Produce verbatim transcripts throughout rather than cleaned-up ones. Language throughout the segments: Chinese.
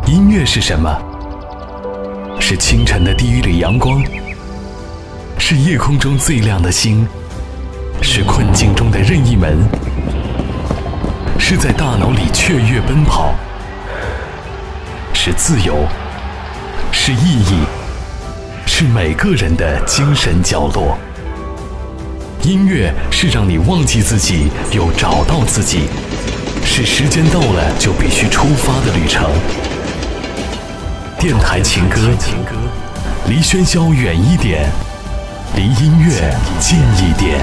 音乐是什么？是清晨的第一缕阳光，是夜空中最亮的星，是困境中的任意门，是在大脑里雀跃奔跑，是自由，是意义，是每个人的精神角落。音乐是让你忘记自己又找到自己，是时间到了就必须出发的旅程。电台情歌，离喧嚣远一点，离音乐近一点。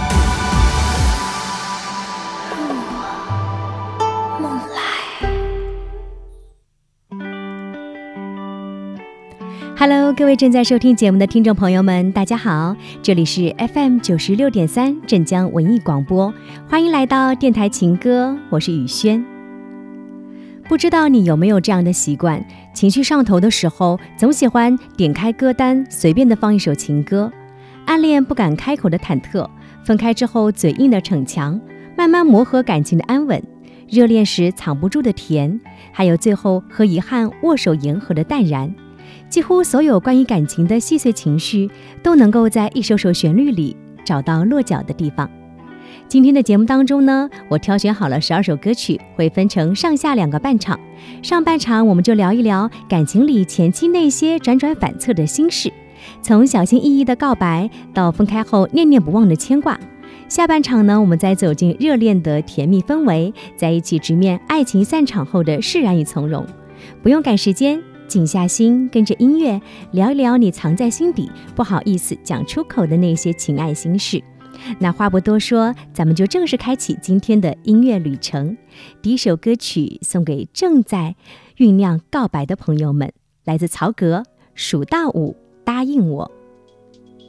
梦来。Hello， 各位正在收听节目的听众朋友们，大家好，这里是 F M 九十六点三镇江文艺广播，欢迎来到电台情歌，我是雨轩。不知道你有没有这样的习惯，情绪上头的时候，总喜欢点开歌单，随便的放一首情歌。暗恋不敢开口的忐忑，分开之后嘴硬的逞强，慢慢磨合感情的安稳，热恋时藏不住的甜，还有最后和遗憾握手言和的淡然。几乎所有关于感情的细碎情绪，都能够在一首首旋律里找到落脚的地方。今天的节目当中呢，我挑选好了十二首歌曲，会分成上下两个半场。上半场我们就聊一聊感情里前期那些辗转反侧的心事，从小心翼翼的告白到分开后念念不忘的牵挂。下半场呢，我们再走进热恋的甜蜜氛围，在一起直面爱情散场后的释然与从容。不用赶时间，静下心，跟着音乐聊一聊你藏在心底不好意思讲出口的那些情爱心事。那话不多说，咱们就正式开启今天的音乐旅程。第一首歌曲送给正在酝酿告白的朋友们，来自曹格，数到五答应我。